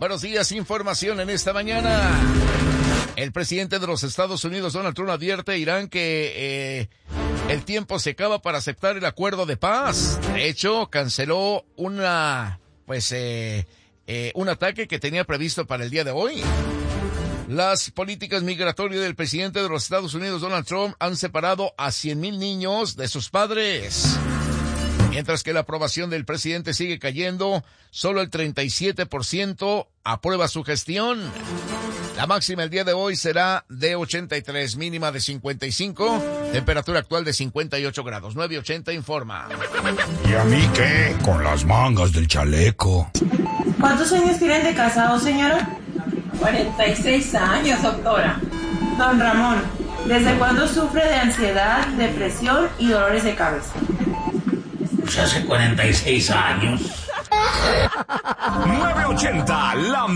Buenos días, información en esta mañana. El presidente de los Estados Unidos, Donald Trump, advierte a Irán que el tiempo se acaba para aceptar el acuerdo de paz. De hecho, canceló un ataque que tenía previsto para el día de hoy. Las políticas migratorias del presidente de los Estados Unidos, Donald Trump, han separado a 100,000 niños de sus padres. Mientras que la aprobación del presidente sigue cayendo, solo el 37% aprueba su gestión. La máxima el día de hoy será de 83, mínima de 55, temperatura actual de 58 grados. 9:80 informa. ¿Y a mí qué? Con las mangas del chaleco. ¿Cuántos años tienen de casado, señora? 46 años, doctora. Don Ramón, ¿desde cuándo sufre de ansiedad, depresión y dolores de cabeza? Pues hace 46 años. 9:80, la